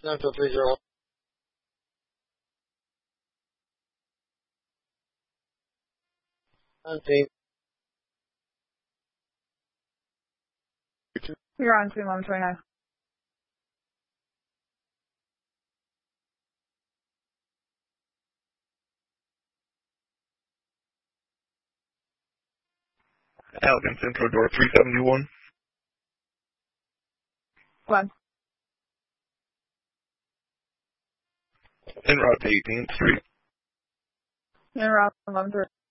930. You're on 1129. Allegan Central Door 371. Glenn. En route to 18th Street. En route 1130.